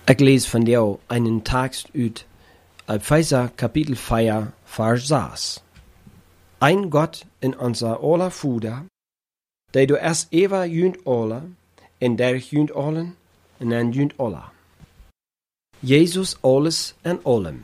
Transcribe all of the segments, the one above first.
Ik lees van jou einen tekst uit Epheser kapitel 4, vers 6. Ein Gott in unser aller Vader, der du erst ever junt alle, en der junt allen, en en junt alla. Jesus alles en allem.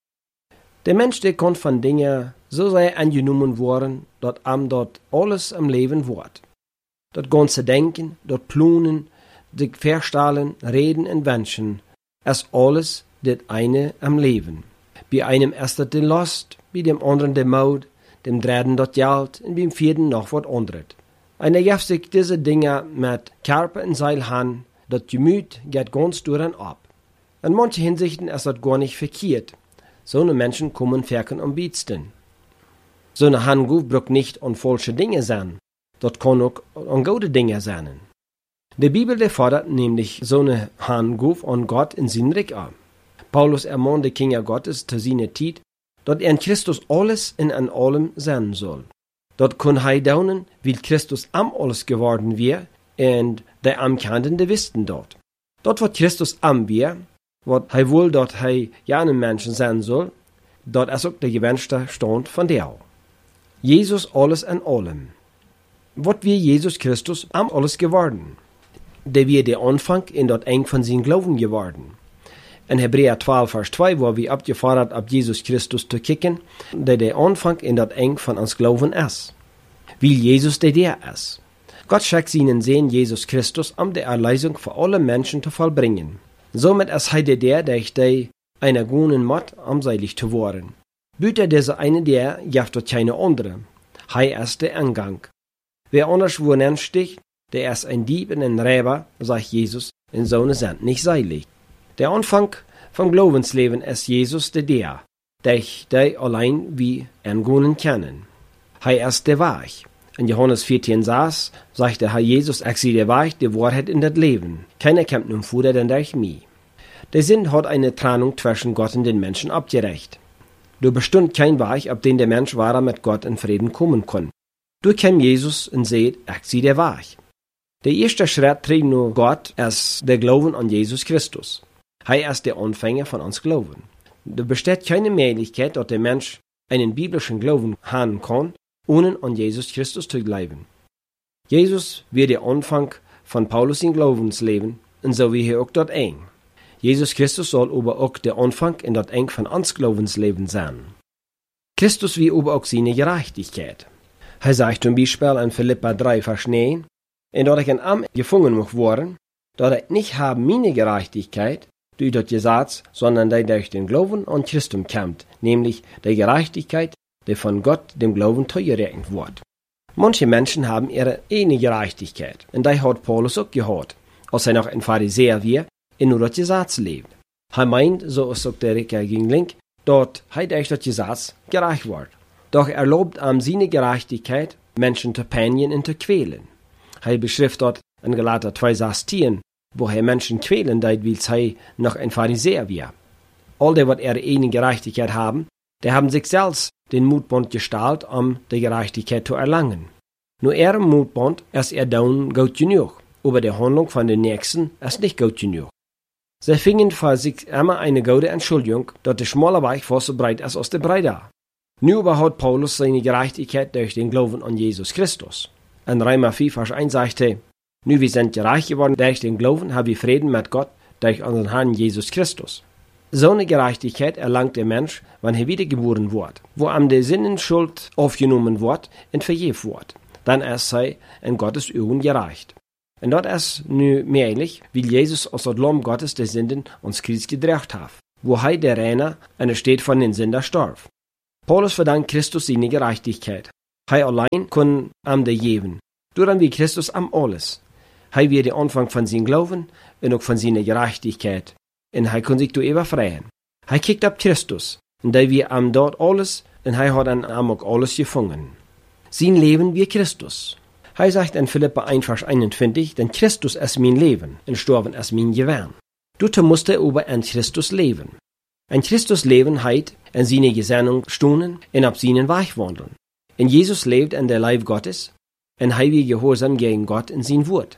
Der Mensch, der kon van dingen so sehr angenomen worden, dat dort alles im Leben wordt. Dat ganze Denken, dat Planen, das Verstellen, Reden und Wünschen, als alles das eine am Leben. Bei einem ist das die Lust, bei dem anderen die Maut, dem dritten das Geld und beim vierten noch was anderes. Einer gibt sich diese Dinge mit Körper und Seil an, das Gemüt geht ganz durch und ab. In manchen Hinsichten ist das gar nicht verkehrt. So eine Menschen kommen verken am besten. So eine Handguf braucht nicht an falsche Dinge sein. Das kann auch an gute Dinge sein. Die Bibel der fordert nämlich so eine Handguf an Gott in seinen Reich an. Paulus ermahnt die Kinder Gottes zu seiner Zeit, dass in Christus alles in an allem sein soll. Dort kann er daunen, weil Christus am alles geworden wäre, und die am kannten, die wussten dort. Dort, wo Christus am wäre, wat er wohl dort er ja einen Menschen sein soll, dort ist auch der gewünschte Stand von der. Jesus alles in allem. Wat wir Jesus Christus am alles geworden. Der wir der Anfang in dort eng von seinem Glauben geworden. In Hebräer 12, Vers 2, wo wir abgefordert, ab Jesus Christus zu kicken, der Anfang in dort eng von uns Glauben ist. Weil Jesus der ist. Gott schickt seinen Sohn Jesus Christus, um die Erlösung für alle Menschen zu vollbringen. Somit ist er der einer guten Macht amseilig zu worden. Büter dieser eine der, gibt dort keine andere. Er ist der Eingang. Wer anders wo sticht, der ist ein Dieb und ein Räuber, sagt Jesus, in so eine Sand nicht seilig. Der Anfang vom Glaubensleben ist Jesus der allein wie einen kennen. Er ist der Weg. In Johannes 14 sagt der Herr Jesus, ich sehe der Weg, die Wahrheit in das Leben. Keiner kommt nun Fuder denn durch mich. Der Sinn hat eine Trennung zwischen Gott und den Menschen abgerecht. Du bestund kein Weg, ab dem der Mensch wahrer mit Gott in Frieden kommen kann. Du kam Jesus und seht, ich sehe der Weg. Der erste Schritt trägt nur Gott als der Glauben an Jesus Christus. Er ist der Anfänger von uns Glauben. Da besteht keine Möglichkeit, dass der Mensch einen biblischen Glauben haben kann, ohne an Jesus Christus zu glauben. Jesus wird der Anfang von Paulus in Glaubensleben, und so wie er auch dort eng. Jesus Christus soll aber auch der Anfang in dort eng von uns Glaubensleben sein. Christus wie aber auch seine Gerechtigkeit. Er sagt zum Beispiel in Philippa 3, Vers 9, und dort ich in Am gefangen muss worden, dort ich nicht habe meine Gerechtigkeit, durch das Gesetz, sondern die durch den Glauben an Christum kommt, nämlich die Gerechtigkeit, die von Gott dem Glauben zugerechnet wird. Manche Menschen haben ihre eigene Gerechtigkeit, und die hat Paulus auch gehabt, als er noch ein Pharisäer war, in nur das Gesetz lebt. Er meint, so ist auch der Ricker gegen Link, dort er durch das Gesetz gerecht wird. Doch er lobt seine Gerechtigkeit, Menschen zu peinigen und zu quälen. Er beschrift dort in Galater 2,16, wo er Menschen quälen, weil er noch ein Pharisäer war. All die, was ihre eigene Gerechtigkeit haben, die haben sich selbst den Mutbund gestaltet, die Gerechtigkeit zu erlangen. Nur ihrem Mutbund ist down gut genug, aber die Handlung von den Nächsten ist nicht gut genug. Sie fingen für sich immer eine gute Entschuldigung, dass der schmale Weg fast so breit ist als der breite. Nun überhaut Paulus seine Gerechtigkeit durch den Glauben an Jesus Christus. In Römer 4, Vers 1 sagte, nun wir sind gerecht geworden durch den Glauben, haben wir Frieden mit Gott durch unseren Herrn Jesus Christus. So eine Gerechtigkeit erlangt der Mensch, wenn er wiedergeboren wird, wo der Sinnenschuld aufgenommen wird und vergeben wird. Dann ist er in Gottes Augen gerecht. Und dort ist nun möglich, wie Jesus aus dem Lamm Gottes der Sünden uns Kreuz gedreht hat, wo er der Reiner eine Stadt von den Sündern starb. Paulus verdankt Christus seine Gerechtigkeit. Er allein kann der geben. Durch wie Christus am alles. Er wird der Anfang von seinem Glauben und auch von seiner Gerechtigkeit. Und er kann sich darüber freien. Er kickt ab Christus. Und da wir am dort alles, und er hat an auch alles gefangen. Sein Leben wie Christus. Er sagt in Philippa 1, Vers 21, denn Christus ist mein Leben, und Sterben ist mein Gewinn. Du musst aber an Christus leben. An Christus leben heit in seine Gesinnung stunden und ab seinen Weg wandeln. Und Jesus lebt in der Leib Gottes, und er wird gehorsam gegen Gott in sein Wort.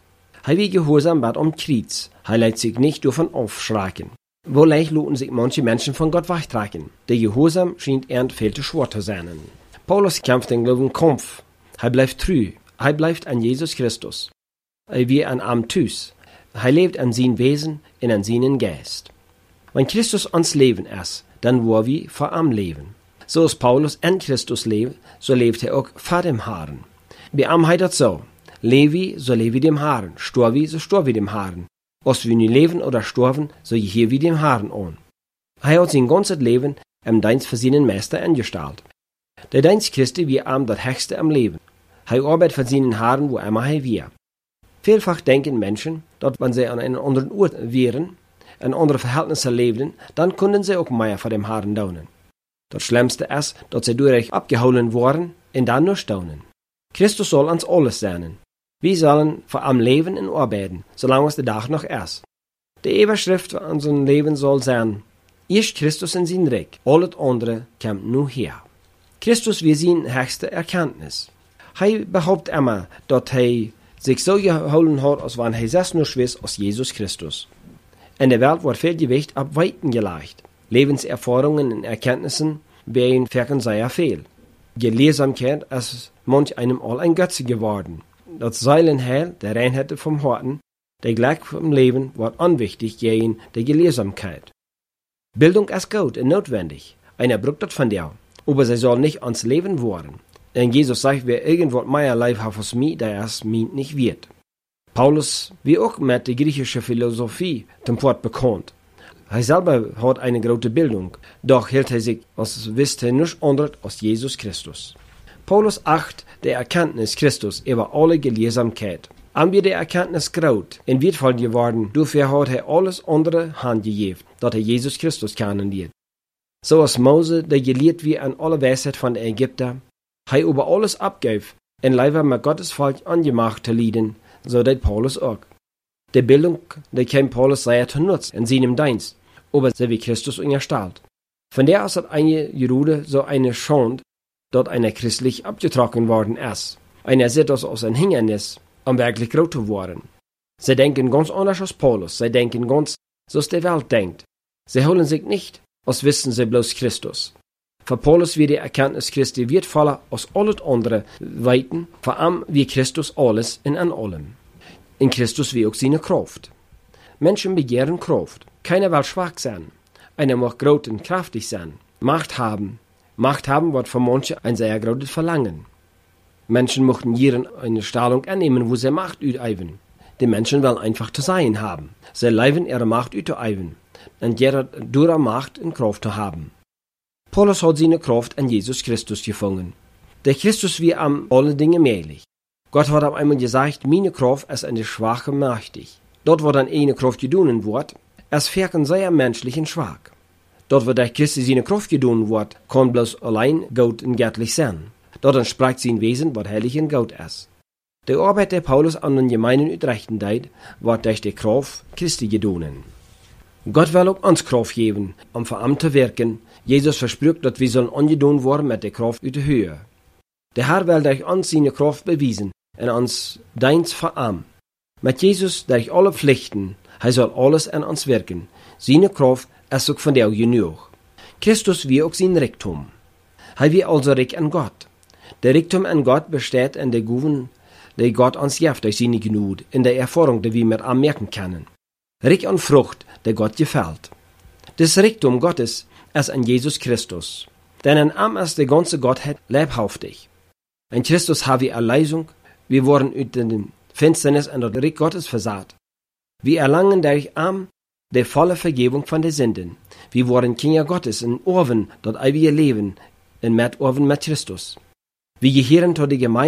Hij wie gehorsam wat om Kreuz. Hij leidt sich nicht davon aufschrecken. Wohl laten sich manche Menschen von Gott wegtrekken. Der Gehorsam scheint ernt viel zu schwer zu sein. Paulus kämpft den Glaubenskampf. Hij blijft treu. Hij blijft an Jesus Christus. Hij wie an am Thuis. Hij lebt an sein Wesen und an seinen Geist. Wenn Christus ons Leben ist, dann wo wir vor am Leben. So als Paulus in Christus lebt, so lebt er auch vor dem Herrn. Bei am heißt das so. Levi, so lebe dem Herrn. Storvi, so storvi dem Herrn. Als wir nu leben oder sterben, so hier wie dem Herrn an. Hij hat sein ganzes Leben im Dienst für seinen Meister eingestellt. Der Dienst Christi wie am das Höchste am Leben. Hij arbeitet für seinen Herrn, wo immer er wir. Vielfach denken Menschen, dass wenn sie an einem anderen Ort wären, in andere Verhältnisse lebten, dann können sie auch mehr für dem Herrn daunen. Das Schlimmste ist, dass sie durch abgeholen worden und dann nur staunen. Christus soll uns alles sein. Wir sollen vor allem leben und arbeiten, solange es der Tag noch ist. Die Überschrift für unser Leben soll sein: Erst Christus in sein Reich, alles andere kommt nur her. Christus wie seine höchste Erkenntnis. Er behauptet immer, dass er sich so geholen hat, als wenn er selbst nur schwiss als Jesus Christus. In der Welt wird viel Gewicht auf Weiten gelegt. Lebenserfahrungen und Erkenntnissen werden wirken sehr viel. Gelehrsamkeit ist manch einem all ein Götze geworden. Das Seilenheil, der Reinheit vom Horten, der Glück vom Leben wird unwichtig gegen die Gelehrsamkeit. Bildung ist gut und notwendig. Einer braucht das von dir, aber sie soll nicht ans Leben werden. Denn Jesus sagt, wer irgendwas mehr Leib hat als mir, der es mir nicht wird. Paulus, wie auch mit der griechischen Philosophie zum Wort bekannt. Er selber hat eine große Bildung, doch hielt er sich, als wüsste er nichts anderes als Jesus Christus. Paulus acht der Erkenntnis Christus über alle Gelehrsamkeit. An wir der Erkenntnis graut, in wertvoll geworden, dafür hat er alles andere handgegeben, dass er Jesus Christus kennenlernt. So als Mose, der gelehrt wie an alle Weisheit von den Ägypter, er über alles abgab, in Leiber mit Gottes Volk angemacht zu leiden, so dat Paulus auch. Die Bildung, die kam Paulus sehr zu Nutz in seinem Dienst, aber sie wie Christus unterstellt. Von der aus hat einige Jude so eine Schande, dort einer christlich abgetrocknet worden ist. Einer sieht das als ein Hindernis, um wirklich groß zu werden. Sie denken ganz anders als Paulus, sie denken ganz, so als die Welt denkt. Sie holen sich nicht, als wissen sie bloß Christus. Für Paulus wird die Erkenntnis Christi wertvoller als alles andere Weiten, vor allem wie Christus alles in an allem. In Christus wie auch seine Kraft. Menschen begehren Kraft. Keiner will schwach sein. Einer muss groß und kraftig sein. Macht haben. Macht haben wird für manche ein sehr großes Verlangen. Menschen möchten hier eine Stellung annehmen, wo sie Macht üben. Die Menschen wollen einfach zu sein haben. Sie leiden ihre Macht üben. Und jeder durch Macht und Kraft zu haben. Paulus hat seine Kraft an Jesus Christus gefunden. Der Christus wie am alle Dinge möglich. Gott hat auf einmal gesagt, meine Kraft ist an der Schwache mächtig. Dort wo dann eine Kraft gedonen wird, es wirken sehr menschlich und schwach. Dort wo der Christus seine Kraft gedonen wird, kann bloß allein Gott und göttlich sein. Dort entspricht sein Wesen, was heilig und Gott ist. Die Arbeit der Paulus an den Gemeinden Utrechtenheit wird durch die Kraft Christi gedonen. Gott will auch uns Kraft geben, um für Amt zu wirken. Jesus verspricht, dass wir sollen angedont worden mit der Kraft aus der Höhe. Der Herr will durch uns seine Kraft bewiesen und uns Dienst verarmen. Mit Jesus durch alle Pflichten, er soll alles an uns wirken. Seine Kraft ist auch von der genug. Christus wie auch sein Reichtum. Er wie also reich an Gott. Der Reichtum an Gott besteht in der Gaben, die Gott uns gibt durch seine Gnade, in der Erfahrung, die wir mit ihm merken können. Reich an Frucht, der Gott gefällt. Das Reichtum Gottes ist an Jesus Christus. Denn an ihm ist die ganze Gottheit leibhaftig. In Christus haben wir Erlösung, wir wurden in den Finsternis und das Reich Gottes versaht. Wir erlangen durch ihm die volle Vergebung von den Sünden. Wir wurden Kinder Gottes in Orven, dort wir leben, in Orven mit Christus. Wir gehören zu der Gemeinde